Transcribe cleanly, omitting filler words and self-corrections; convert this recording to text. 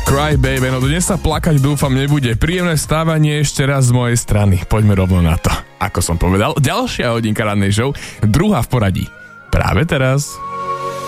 Cry baby, no dnes sa plakať dúfam nebude. Príjemné vstávanie ešte raz z mojej strany. Poďme rovno na to. Ako som povedal, ďalšia hodinka rannej show, druhá v poradí. Práve teraz.